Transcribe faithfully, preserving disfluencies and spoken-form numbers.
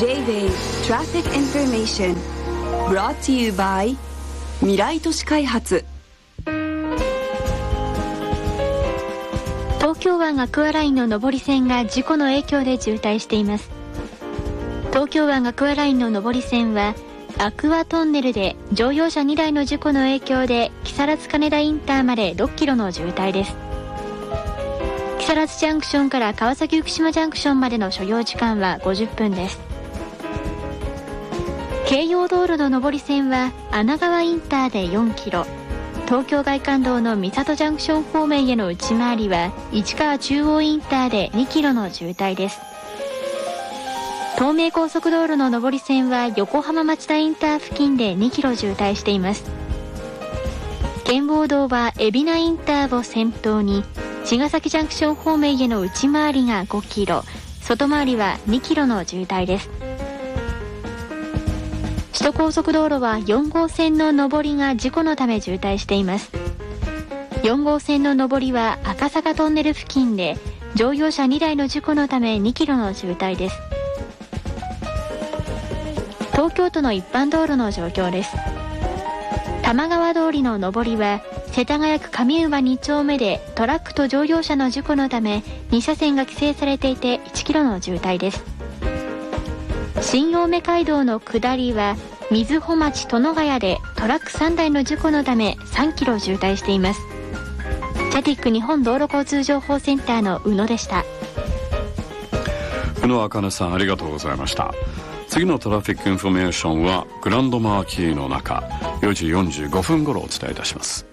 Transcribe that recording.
J-Way Traffic Information Brought to you by 未来都市開発。 東京湾アクアラインの上り線が事故の影響で渋滞しています。東京湾アクアラインの上り線はアクアトンネルで乗用車にだいの事故の影響で木更津金田インターまでろっキロの渋滞です。木更津ジャンクションから川崎浮島ジャンクションまでの所要時間はごじゅっぷんです。京葉道路の上り線は穴川インターでよんキロ、東京外環道の三郷ジャンクション方面への内回りは市川中央インターでにキロの渋滞です。東名高速道路の上り線は横浜町田インター付近でにキロ渋滞しています。圏央道は海老名インターを先頭に茅ヶ崎ジャンクション方面への内回りがごキロ、外回りはにキロの渋滞です。首都高速道路はよん号線の上りが事故のため渋滞しています。よん号線の上りは赤坂トンネル付近で乗用車にだいの事故のためにキロの渋滞です。東京都の一般道路の状況です。玉川通りの上りは世田谷区上馬に丁目でトラックと乗用車の事故のために車線が規制されていていちキロの渋滞です。新青梅街道の下りは瑞穂町殿ヶ谷でトラックさんだいの事故のためさんキロ渋滞しています。ジャティック日本道路交通情報センターの宇野でした。 宇野茜さん、ありがとうございました。次のトラフィックインフォメーションはグランドマーキーの中よじよんじゅうごふん頃お伝えいたします。